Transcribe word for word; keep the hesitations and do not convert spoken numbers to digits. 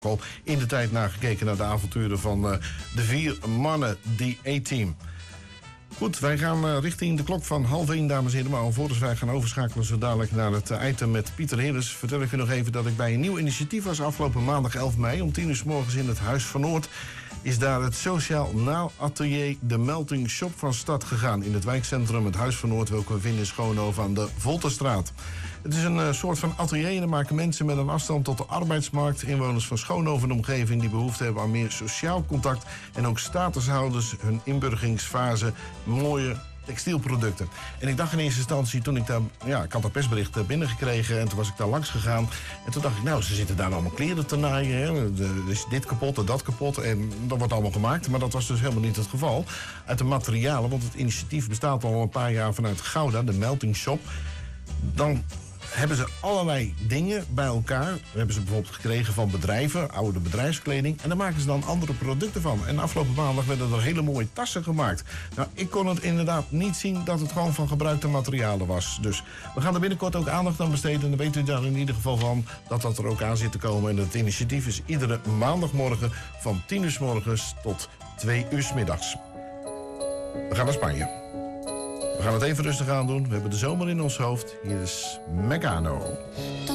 al in de tijd nagekeken naar de avonturen van uh, de vier mannen, die A-Team. Goed, wij gaan uh, richting de klok van half één, dames en heren. Maar alvorens wij gaan overschakelen zo dadelijk naar het uh, item met Pieter Heres, vertel ik u nog even dat ik bij een nieuw initiatief was afgelopen maandag elf mei. Om tien uur 's morgens in het Huis van Noord is daar het Sociaal Naalatelier De Melting Shop van start gegaan. In het wijkcentrum het Huis van Noord, welke we vinden in Schoonhoven aan de Volterstraat. Het is een uh, soort van atelier en daar maken mensen met een afstand tot de arbeidsmarkt, inwoners van Schoonhoven en omgeving die behoefte hebben aan meer sociaal contact en ook statushouders hun inburgeringsfase mooie textielproducten. En ik dacht in eerste instantie, toen ik daar, ja, ik had dat persbericht binnengekregen en toen was ik daar langs gegaan. En toen dacht ik, nou, ze zitten daar allemaal kleren te naaien. Hè. De, is dit kapot en dat kapot en dat wordt allemaal gemaakt. Maar dat was dus helemaal niet het geval. Uit de materialen, want het initiatief bestaat al een paar jaar vanuit Gouda, de Melting Shop. Dan hebben ze allerlei dingen bij elkaar. Dat hebben ze bijvoorbeeld gekregen van bedrijven, oude bedrijfskleding. En daar maken ze dan andere producten van. En afgelopen maandag werden er hele mooie tassen gemaakt. Nou, ik kon het inderdaad niet zien dat het gewoon van gebruikte materialen was. Dus we gaan er binnenkort ook aandacht aan besteden. En dan weet u daar in ieder geval van dat dat er ook aan zit te komen. En het initiatief is iedere maandagmorgen van tien uur 's morgens tot twee uur 's middags. We gaan naar Spanje. We gaan het even rustig aan doen. We hebben de zomer in ons hoofd. Hier is Mecano.